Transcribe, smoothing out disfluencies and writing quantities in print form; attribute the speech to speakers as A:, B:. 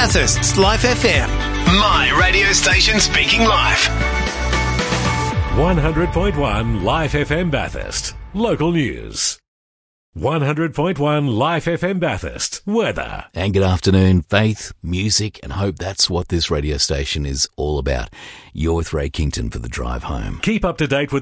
A: Bathurst's Life FM.
B: My radio station speaking live.
C: 100.1 Life FM Bathurst. Local news. 100.1 Life FM Bathurst. Weather.
D: And good afternoon. Faith, music and hope, that's what this radio station is all about. You're with Ray Kington for the drive home.
C: Keep up to date with